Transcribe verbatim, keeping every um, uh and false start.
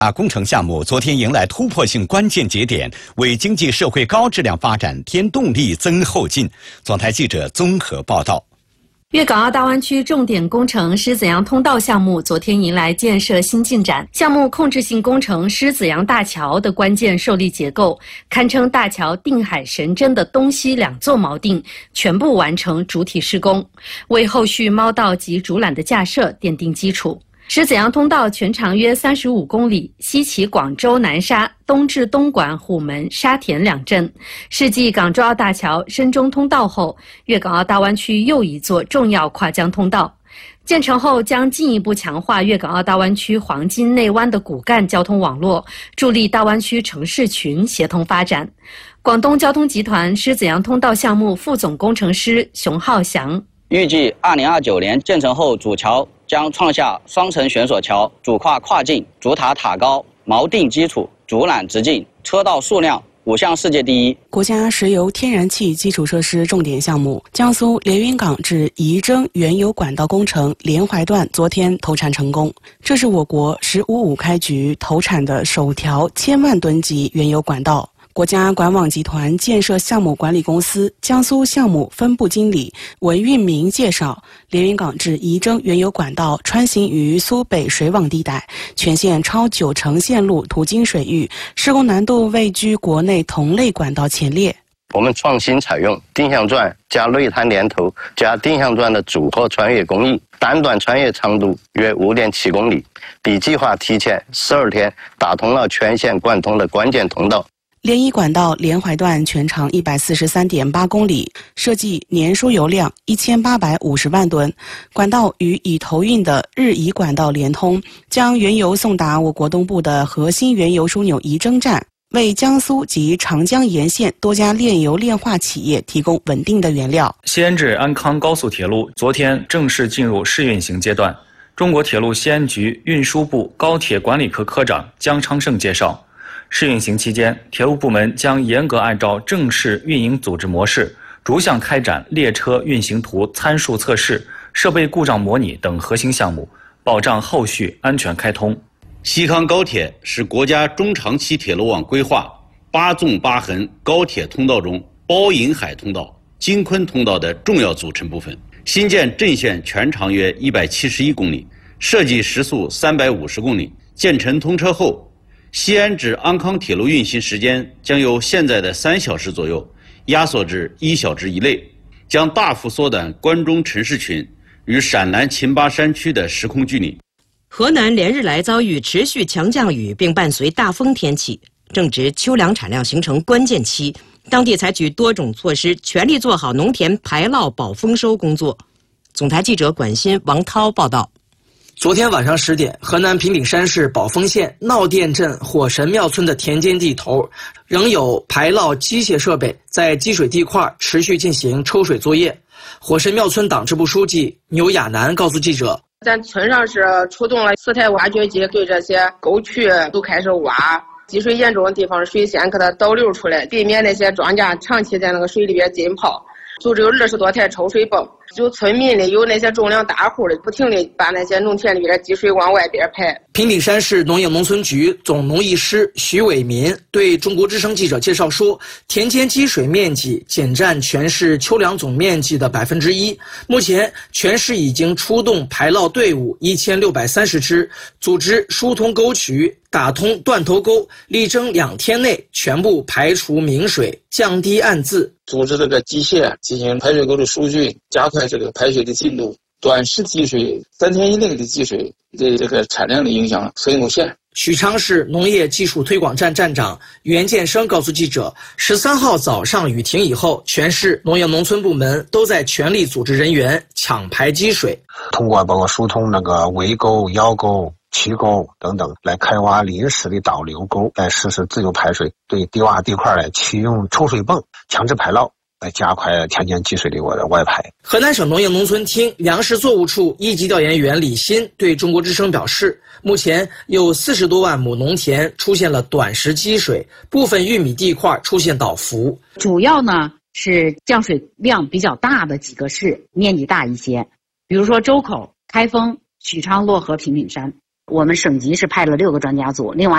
啊，工程项目昨天迎来突破性关键节点，为经济社会高质量发展添动力、增后劲。总台记者综合报道。 粤港澳大湾区重点工程狮子洋通道项目昨天迎来建设新进展，项目控制性工程狮子洋大桥的关键受力结构，堪称大桥定海神针的东西两座锚定全部完成主体施工，为后续猫道及主缆的架设奠定基础。狮子洋通道全长约三十五公里，西起广州南沙，东至东莞、虎门、沙田两镇，是继港珠澳大桥、深中通道后，粤港澳大湾区又一座重要跨江通道。建成后将进一步强化粤港澳大湾区黄金内湾的骨干交通网络，助力大湾区城市群协同发展。广东交通集团狮子洋通道项目副总工程师熊浩翔预计二零二九年建成后，主桥将创下双层悬索桥、主跨跨境、主塔塔高、锚定基础、主缆直径、车道数量五项世界第一。 国家石油天然气基础设施重点项目江苏连云港至仪征原油管道工程连淮段昨天投产成功，这是我国“十五五”开局投产的首条千万吨级原油管道。国家管网集团建设项目管理公司江苏项目分部经理文运明介绍，连云港至仪征原油管道穿行于苏北水网地带，全线超九成线路途经水域，施工难度位居国内同类管道前列。 我们创新采用定向钻加内滩连头加定向钻的组合穿越工艺，单段穿越长度约 五点七公里，比计划提前十二天打通了全线贯通的关键通道。 连一管道连淮段全长 一百四十三点八公里，设计年输油量一千八百五十万吨，管道与已投运的日宜管道连通，将原油送达我国东部的核心原油枢纽仪征站，为江苏及长江沿线多家炼油炼化企业提供稳定的原料。 西安至安康高速铁路昨天正式进入试运行阶段。中国铁路西安局运输部高铁管理科科长姜昌胜介绍，试运行期间，铁路部门将严格按照正式运营组织模式，逐项开展列车运行图参数测试、设备故障模拟等核心项目，保障后续安全开通。 西康高铁是国家中长期铁路网规划八纵八横高铁通道中包银海通道、京昆通道的重要组成部分。新建镇线全长约一百七十一公里，设计时速三百五十公里。建成通车后，西安至安康铁路运行时间将由现在的三小时左右压缩至一小时以内，将大幅缩短关中城市群与陕南秦巴山区的时空距离。 河南连日来遭遇持续强降雨并伴随大风天气，正值秋粮产量形成关键期，当地采取多种措施，全力做好农田排涝保丰收工作。总台记者管鑫、王涛报道。 昨天晚上十点，河南平顶山市宝丰县闹店镇火神庙村的田间地头，仍有排涝机械设备在积水地块持续进行抽水作业。火神庙村党支部书记牛亚楠告诉记者， 咱村上是出动了四台挖掘机，对这些沟渠都开始挖，积水严重的地方水先给它导流出来，避免那些庄稼长期在那个水里边浸泡。组织有二十多台抽水泵，有村民的，有那些重量大户的，不停地把那些农田里边积水往外边排。 平顶山市农业农村局总农艺师徐伟民对中国之声记者介绍说，田间积水面积仅占全市秋粮总面积的百分之一。目前，全市已经出动排涝队伍一千六百三十支，组织疏通沟渠，打通断头沟，力争两天内全部排除明水，降低暗渍。 组织这个机械进行排水沟的疏浚，加快这个排水的进度。短时积水，三天以内的积水对这个产量的影响很有限。 许昌市农业技术推广站站长袁建生告诉记者，十三号早上雨停以后，全市农业农村部门都在全力组织人员抢排积水， 通过包括疏通那个围沟、腰沟、渠沟等等，来开挖临时的导流沟，来实施自由排水，对低洼地块来启用抽水泵强制排涝，来加快田间积水的我的外排。 河南省农业农村厅粮食作物处一级调研员李鑫对中国之声表示，目前有四十多万亩农田出现了短时积水，部分玉米地块出现倒伏。 主要呢是降水量比较大的几个市，面积大一些，比如说周口、开封、许昌、漯河、平顶山。 我们省级是派了六个专家组，另外